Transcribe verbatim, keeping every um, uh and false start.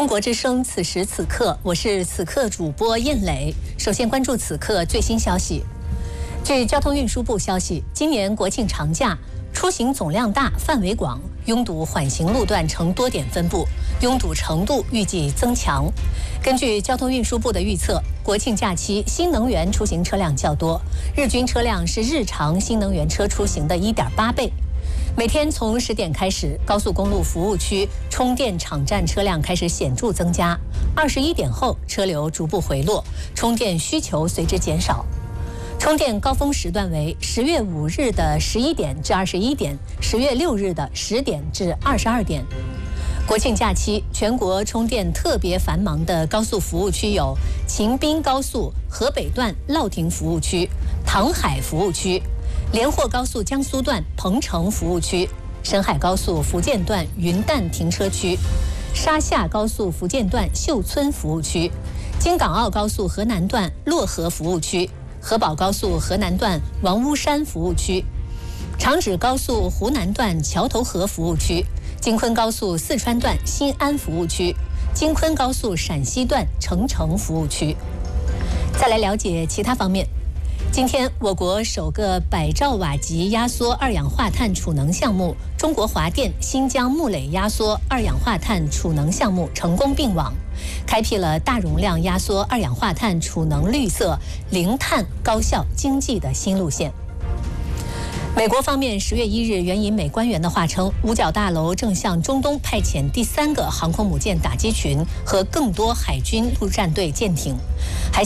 中国之声，此时此刻，我是此刻主播燕磊。首先关注此刻最新消息。据交通运输部消息，今年国庆长假出行总量大、范围广，拥堵缓行路段呈多点分布，拥堵程度预计增强。根据交通运输部的预测，国庆假期新能源出行车辆较多，日均车辆是日常新能源车出行的 一点八倍。每天从十点开始，高速公路服务区充电场站车辆开始显著增加，二十一点后车流逐步回落，充电需求随之减少。充电高峰时段为十月五日的十一点至二十一点，十月六日的十点至二十二点。国庆假期，全国充电特别繁忙的高速服务区有秦滨高速河北段乐亭服务区、唐海服务区、连霍高速江苏段彭城服务区、沈海高速福建段云淡停车区、沙夏高速福建段秀村服务区、京港澳高速河南段漯河服务区、河宝高速河南段王屋山服务区、长芷高速湖南段桥头河服务区、京昆高速四川段新安服务区、京昆高速陕西段澄城服务区。再来了解其他方面。今天，我国首个百兆瓦级压缩二氧化碳储能项目——中国华电新疆木垒压缩二氧化碳储能项目成功并网，开辟了大容量压缩二氧化碳储能绿色、零碳、高效、经济的新路线。美国方面十月一日援引美官员的话称，五角大楼正向中东派遣第三个航空母舰打击群和更多海军陆战队舰艇，还